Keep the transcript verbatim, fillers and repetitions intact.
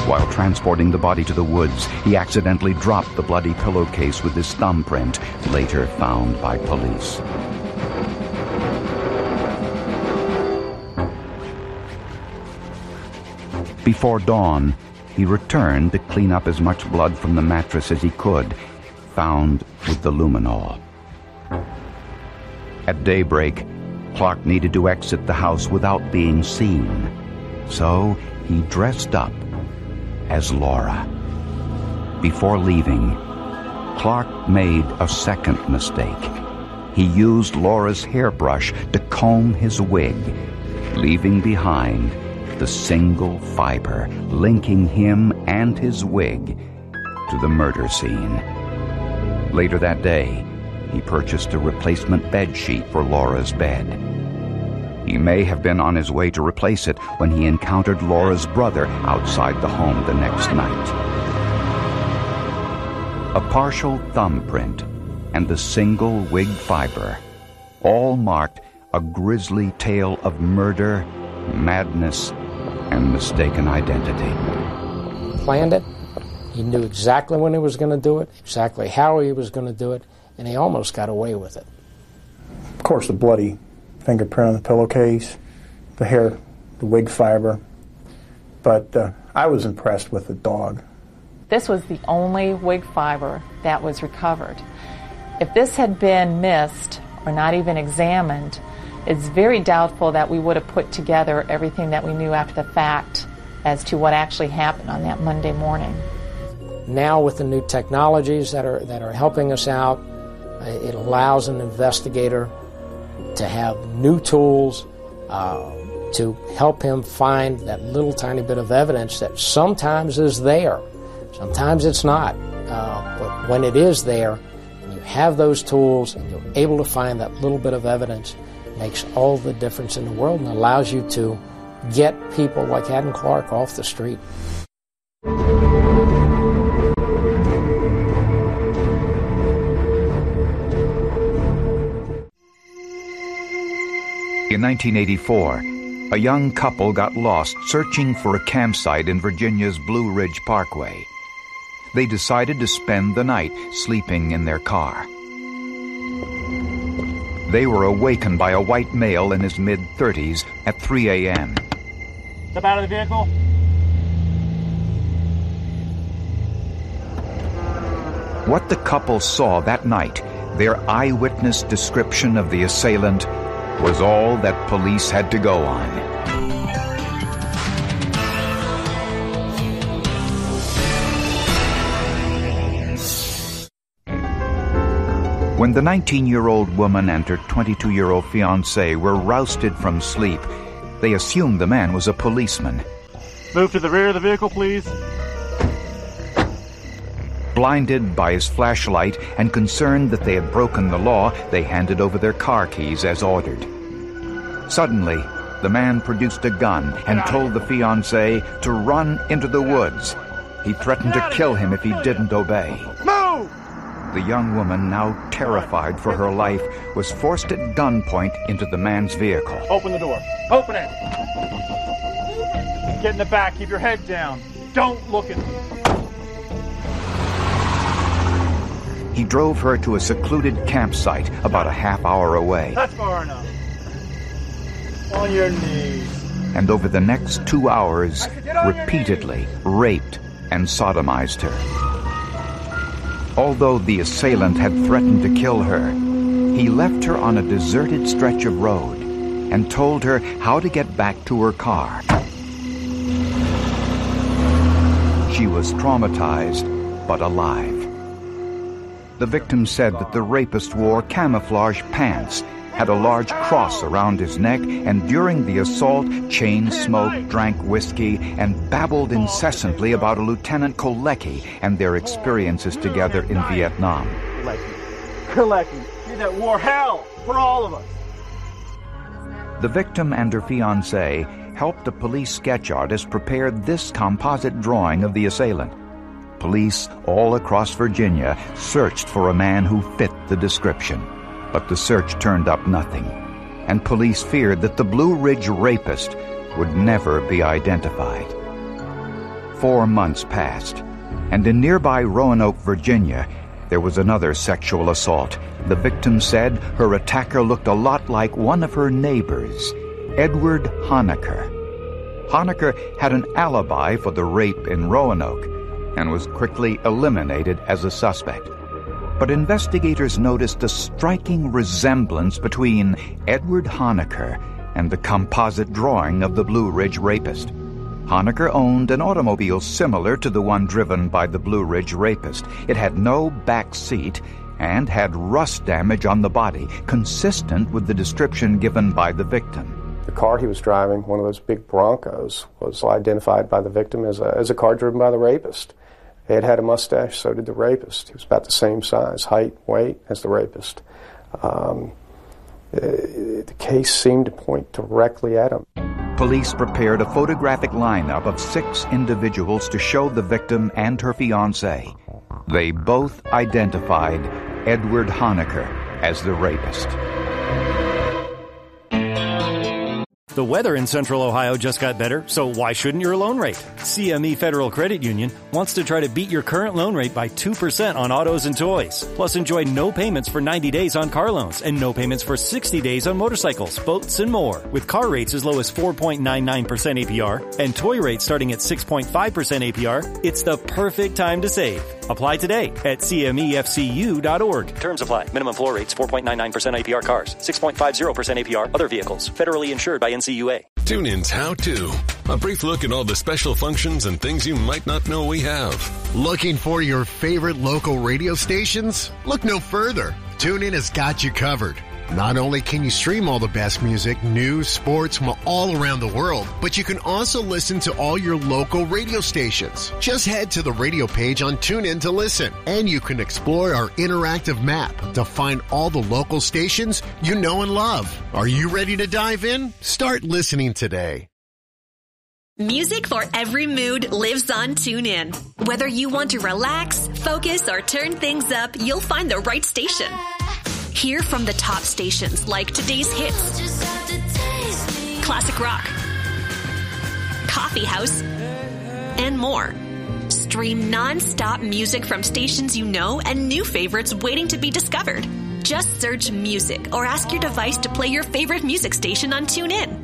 While transporting the body to the woods, he accidentally dropped the bloody pillowcase with his thumbprint, later found by police. Before dawn, he returned to clean up as much blood from the mattress as he could, found with the luminol. At daybreak, Clark needed to exit the house without being seen, so he dressed up as Laura. Before leaving, Clark made a second mistake. He used Laura's hairbrush to comb his wig, leaving behind the single fiber linking him and his wig to the murder scene. Later that day, he purchased a replacement bed sheet for Laura's bed. He may have been on his way to replace it when he encountered Laura's brother outside the home the next night. A partial thumbprint and a single wig fiber all marked a grisly tale of murder, madness, and mistaken identity. Planned it. He knew exactly when he was going to do it, exactly how he was going to do it, and he almost got away with it. Of course, the bloody fingerprint on the pillowcase, the hair, the wig fiber, but uh, I was impressed with the dog. This was the only wig fiber that was recovered. If this had been missed or not even examined, it's very doubtful that we would have put together everything that we knew after the fact as to what actually happened on that Monday morning. Now with the new technologies that are that are helping us out, it allows an investigator to have new tools uh, to help him find that little tiny bit of evidence that sometimes is there, sometimes it's not. Uh, but when it is there, and you have those tools and you're able to find that little bit of evidence, it makes all the difference in the world and allows you to get people like Haddon Clark off the street. In nineteen eighty-four, a young couple got lost searching for a campsite in Virginia's Blue Ridge Parkway. They decided to spend the night sleeping in their car. They were awakened by a white male in his mid-thirties at three a.m. Step out of the vehicle. What the couple saw that night, their eyewitness description of the assailant, was all that police had to go on. When the nineteen-year-old woman and her twenty-two-year-old fiancé were rousted from sleep, they assumed the man was a policeman. Move to the rear of the vehicle, please. Blinded by his flashlight and concerned that they had broken the law, they handed over their car keys as ordered. Suddenly, the man produced a gun and told the fiancé to run into the woods. He threatened to kill him if he didn't obey. Move! The young woman, now terrified for her life, was forced at gunpoint into the man's vehicle. Open the door. Open it! Get in the back. Keep your head down. Don't look at me. He drove her to a secluded campsite about a half hour away. That's far enough. On your knees. And over the next two hours, repeatedly raped and sodomized her. Although the assailant had threatened to kill her, he left her on a deserted stretch of road and told her how to get back to her car. She was traumatized, but alive. The victim said that the rapist wore camouflage pants, had a large cross around his neck, and during the assault chain smoked, drank whiskey, and babbled incessantly about a Lieutenant Kolecki and their experiences together in Vietnam. Kolecki. Kolecki. He that wore hell for all of us. The victim and her fiancé helped a police sketch artist prepare this composite drawing of the assailant. Police all across Virginia searched for a man who fit the description, but the search turned up nothing, and police feared that the Blue Ridge rapist would never be identified. Four months passed, and in nearby Roanoke, Virginia, there was another sexual assault. The victim said her attacker looked a lot like one of her neighbors, Edward Honaker. Honaker had an alibi for the rape in Roanoke and was quickly eliminated as a suspect. But investigators noticed a striking resemblance between Edward Honaker and the composite drawing of the Blue Ridge rapist. Honaker owned an automobile similar to the one driven by the Blue Ridge rapist. It had no back seat and had rust damage on the body, consistent with the description given by the victim. The car he was driving, one of those big Broncos, was identified by the victim as a, as a car driven by the rapist. He had had a mustache, so did the rapist. He was about the same size, height, weight as the rapist. Um, the case seemed to point directly at him. Police prepared a photographic lineup of six individuals to show the victim and her fiancé. They both identified Edward Honaker as the rapist. The weather in Central Ohio just got better, so why shouldn't your loan rate? C M E Federal Credit Union wants to try to beat your current loan rate by two percent on autos and toys. Plus, enjoy no payments for ninety days on car loans and no payments for sixty days on motorcycles, boats, and more. With car rates as low as four point nine nine percent A P R and toy rates starting at six point five percent A P R, it's the perfect time to save. Apply today at C M E F C U dot org. Terms apply. Minimum floor rates four point nine nine percent A P R cars, six point five zero percent A P R other vehicles. Federally insured by N C U A. TuneIn's How To. A brief look at all the special functions and things you might not know we have. Looking for your favorite local radio stations? Look no further. TuneIn has got you covered. Not only can you stream all the best music, news, sports from all around the world, but you can also listen to all your local radio stations. Just head to the radio page on TuneIn to listen, and you can explore our interactive map to find all the local stations you know and love. Are you ready to dive in? Start listening today. Music for every mood lives on TuneIn. Whether you want to relax, focus, or turn things up, you'll find the right station. Hear from the top stations like Today's Hits, Classic Rock, Coffee House, and more. Stream non-stop music from stations you know and new favorites waiting to be discovered. Just search music or ask your device to play your favorite music station on TuneIn.